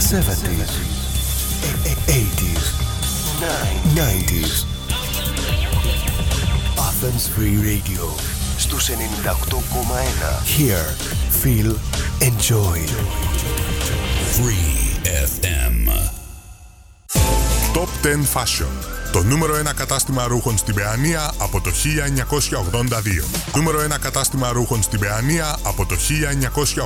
70s, 80s, 90s. Athens Free Radio στους 98,1. Hear, feel, enjoy. Free FM. Top 10 Fashion. Το νούμερο 1 κατάστημα ρούχων στην Παιανία από το 1982. Νούμερο 1 κατάστημα ρούχων στην Παιανία από το 1982.